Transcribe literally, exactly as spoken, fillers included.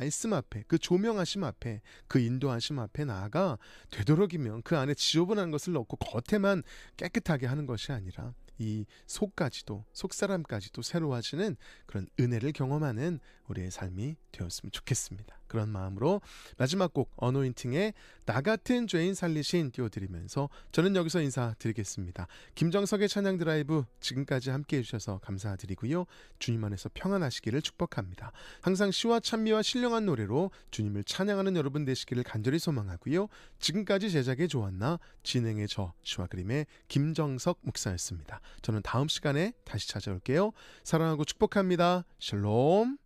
말씀 앞에, 그 조명하심 앞에, 그 인도하심 앞에 나아가 되도록이면 그 안에 지저분한 것을 넣고 겉에만 깨끗하게 하는 것이 아니라 이 속까지도, 속사람까지도 새로워지는 그런 은혜를 경험하는 우리의 삶이 되었으면 좋겠습니다. 그런 마음으로 마지막 곡 어노인팅의 나 같은 죄인 살리신 띄워드리면서 저는 여기서 인사드리겠습니다. 김정석의 찬양 드라이브 지금까지 함께 해주셔서 감사드리고요. 주님 안에서 평안하시기를 축복합니다. 항상 시와 찬미와 신령한 노래로 주님을 찬양하는 여러분 되시기를 간절히 소망하고요. 지금까지 제작의 조한나, 진행의 저 시와 그림의 김정석 목사였습니다. 저는 다음 시간에 다시 찾아올게요. 사랑하고 축복합니다. 샬롬.